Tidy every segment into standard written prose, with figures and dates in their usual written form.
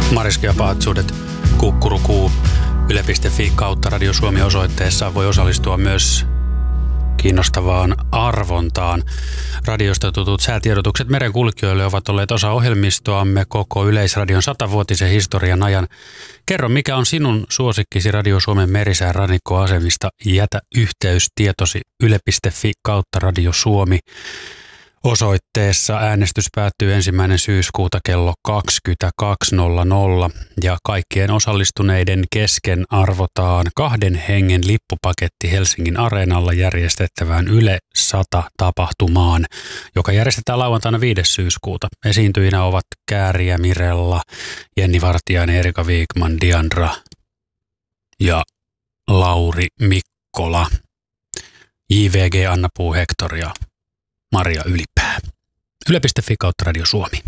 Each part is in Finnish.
Mariska ja Paatsuudet, kukkurukuu, yle.fi kautta Radio Suomi osoitteessa voi osallistua myös kiinnostavaan arvontaan. Radiosta tutut säätiedotukset merenkulkijoille ovat olleet osa ohjelmistoamme koko Yleisradion 100-vuotisen historian ajan. Kerro, mikä on sinun suosikkisi Radio Suomen merisään rannikkoasemista. Jätä yhteystietosi yle.fi kautta Radio Suomi. Osoitteessa äänestys päättyy 1. syyskuuta kello 22.00 ja kaikkien osallistuneiden kesken arvotaan 2 hengen lippupaketti Helsingin Areenalla järjestettävään Yle 100-tapahtumaan, joka järjestetään lauantaina 5. syyskuuta. Esiintyjinä ovat Kääriä Mirella, Jenni Vartiainen, Erika Viikman, Diandra ja Lauri Mikkola, JVG Anna Puu Hector ja Maria Ylipää. Yle.fi kautta Radio Suomi.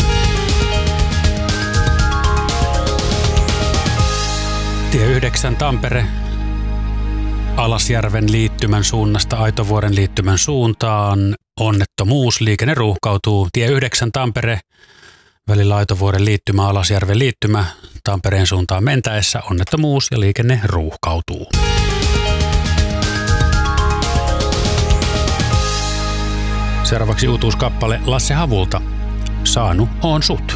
Tie 9 Tampere Alasjärven liittymän suunnasta Aitovuoren liittymän suuntaan. Onnettomuus. Liikenne ruuhkautuu. Tie 9 Tampere välillä Aitovuoren liittymä Alasjärven liittymä Tampereen suuntaan mentäessä. Onnettomuus ja liikenne ruuhkautuu. Seuraavaksi uutuuskappale Lasse Havulta. Saanu oon sut.